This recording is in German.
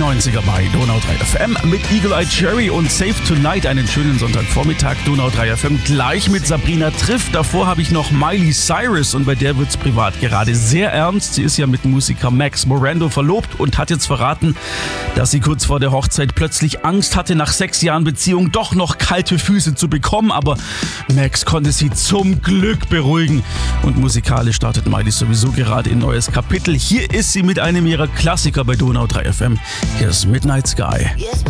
90er bei Donau 3 FM mit Eagle Eye Cherry und Save Tonight. Einen schönen Sonntagvormittag. Donau 3 FM gleich mit Sabrina trifft. Davor habe ich noch Miley Cyrus und bei der wird es privat gerade sehr ernst. Sie ist ja mit Musiker Max Morando verlobt und hat jetzt verraten, dass sie kurz vor der Hochzeit plötzlich Angst hatte, nach 6 Jahren Beziehung doch noch kalte Füße zu bekommen. Aber Max konnte sie zum Glück beruhigen. Und musikalisch startet Miley sowieso gerade ein neues Kapitel. Hier ist sie mit einem ihrer Klassiker bei Donau 3 FM. Hier ist Midnight Sky.